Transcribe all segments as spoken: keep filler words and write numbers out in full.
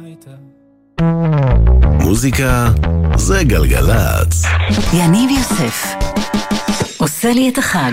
איתה. מוזיקה זה גלגלץ. יניב יוסף עושה לי את החג.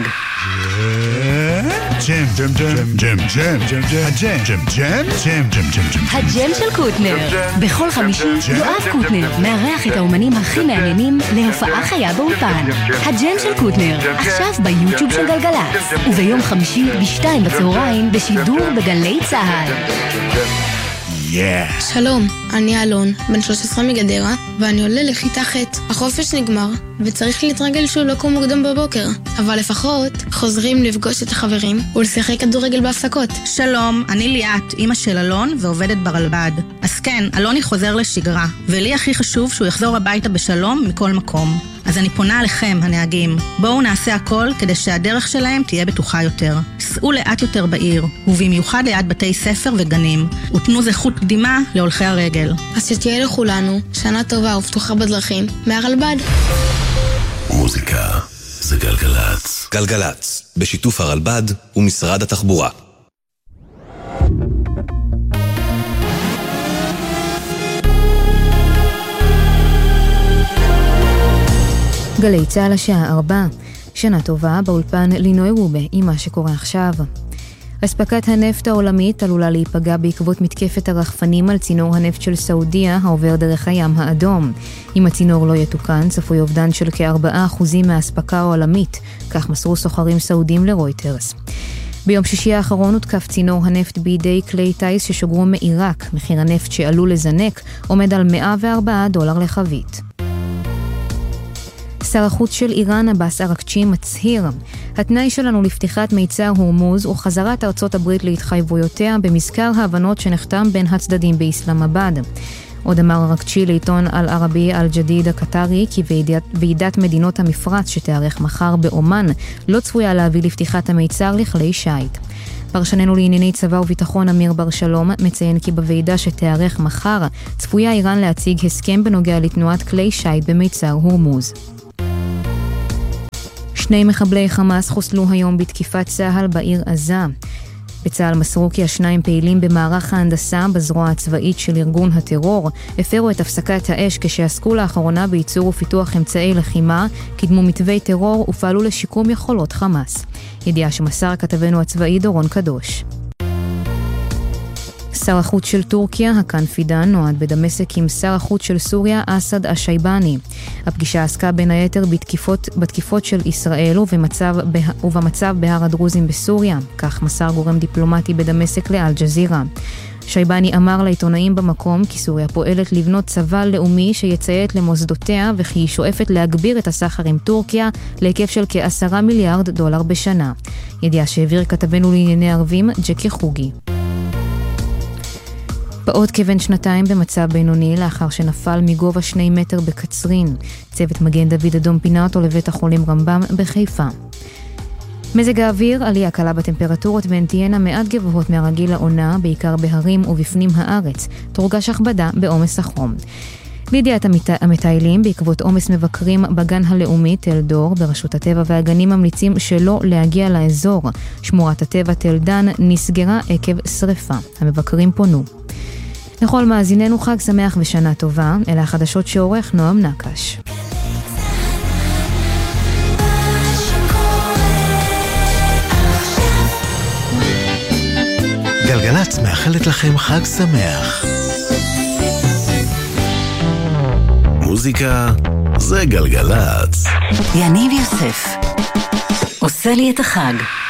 ג'ם, ג'ם, ג'ם, ג'ם, ג'ם, ג'ם, ג'ם, ג'ם, ג'ם, ג'ם, ג'ם, ג'ם, ג'ם. הג'ם של קוטנר. בכל חמישי יואב קוטנר מארח את האומנים הכי מעניינים להופעה חיה באולפן. הג'ם של קוטנר, עכשיו ביוטיוב של גלגלץ, וביום חמישי בשתיים בצהריים בשידור בגלי צהל. Yeah. שלום, אני אלון, בן שלוש עשרה מגדרה, ואני עולה לכיתה ח'. החופש נגמר, וצריך להתרגל שהוא לא קום מוקדם בבוקר. אבל לפחות חוזרים לפגוש את החברים ולשחק כדורגל בהפסקות. שלום, אני ליאת, אמא של אלון ועובדת ברלב"ד. אז כן, אלוני חוזר לשגרה, ולי הכי חשוב שהוא יחזור הביתה בשלום מכל מקום. אז אני פונה עליכם, הנהגים. בואו נעשה הכל כדי שהדרך שלהם תהיה בטוחה יותר. סעו לאט יותר בעיר, ובמיוחד ליד בתי ספר וגנים, ותנו זכות קדימה להולכי הרגל. אז שתהיה לכולנו שנה טובה ופתוחה בדרכים מהרלב"ד. מוזיקה זה גלגלץ. גלגלץ, בשיתוף הרלב"ד ומשרד התחבורה. גלי צהל השעה ארבע, שנה טובה באולפן לינוי רובה עם מה שקורה עכשיו. אספקת הנפט העולמית עלולה להיפגע בעקבות מתקפת הרחפנים על צינור הנפט של סעודיה העובר דרך הים האדום. אם הצינור לא יתוקן, צפוי אובדן של כארבעה אחוזים מהאספקה העולמית, כך מסרו סוחרים סעודים לרויטרס. ביום שישי האחרון הותקף צינור הנפט בידי כלי טייס ששוגרו מעיראק. מחיר הנפט שעלול לזנק עומד על מאה וארבעה דולר לחבית. שר החוץ של איראן עבאס אראקצ'י מצהיר, התנאי שלנו לפתיחת מיצר הורמוז הוא חזרת ארצות הברית להתחייבויותיה במזכר ההבנות שנחתם בין הצדדים באסלאמבאד. עוד אמר אראקצ'י לעיתון אל-ערבי אל-ג'דיד הקטרי כי ועידת, ועידת מדינות המפרץ שתארך מחר באומן לא צפויה להביא לפתיחת המיצר לכלי שייט. פרשננו לענייני צבא וביטחון אמיר בר שלום מציין כי בוועידה שתארך מחר צפויה איראן להציג הסכם בנוגע לתנועת כלי שייט במיצר הורמוז. שני מחבלי חמאס חוסלו היום בתקיפת צהל בעיר עזה. בצהל מסרו כי השניים פעילים במערך ההנדסה בזרוע הצבאית של ארגון הטרור, הפרו את הפסקת האש כשעסקו לאחרונה בייצור ופיתוח אמצעי לחימה, קידמו מתווי טרור ופעלו לשיקום יכולות חמאס. ידיעה שמסר כתבנו הצבאי דורון קדוש. שר החוץ של טורקיה, הקן פידן, נועד בדמשק עם שר החוץ של סוריה, אסד השייבני. הפגישה עסקה בין היתר בתקיפות, בתקיפות של ישראל ובמצב, ובמצב בהר הדרוזים בסוריה, כך מסר גורם דיפלומטי בדמשק לאל ג'זירה. שייבני אמר לעיתונאים במקום כי סוריה פועלת לבנות צבא לאומי שיציית למוסדותיה וכי היא שואפת להגביר את הסחר עם טורקיה להיקף של כעשרה מיליארד דולר בשנה. ידיעה שהעביר כתבנו לענייני ערבים ג'קי חוגי. פעוט כבן שנתיים במצב בינוני לאחר שנפל מגובה שני מטר בקצרין. צוות מגן דוד אדום פינה אותו לבית החולים רמב"ם בחיפה. מזג האוויר, עלייה קלה בטמפרטורות והן תהיינה מעט גבוהות מהרגיל לעונה, בעיקר בהרים ובפנים הארץ. תורגש הכבדה בעומס החום. לידיעת המטיילים, בעקבות עומס מבקרים בגן הלאומי תל דור, ברשות הטבע והגנים ממליצים שלא להגיע לאזור. שמורת הטבע תל דן נסגרה עקב שריפה. המבקרים פונו. לכל מאזיננו חג שמח ושנה טובה, אלה החדשות שעורך נועם נקש. גלגלץ מאחלת לכם חג שמח. מוזיקה זה גלגלץ. יניב יוסף עושה לי את החג.